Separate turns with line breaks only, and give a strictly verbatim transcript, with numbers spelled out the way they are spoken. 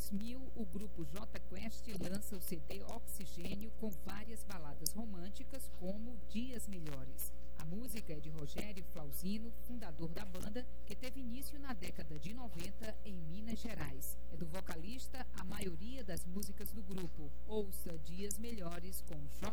dois mil, o grupo J Quest lança o C D Oxigênio com várias baladas românticas como Dias Melhores. A música é de Rogério Flauzino, fundador da banda, que teve início na década de noventa em Minas Gerais. É do vocalista a maioria das músicas do grupo. Ouça Dias Melhores com J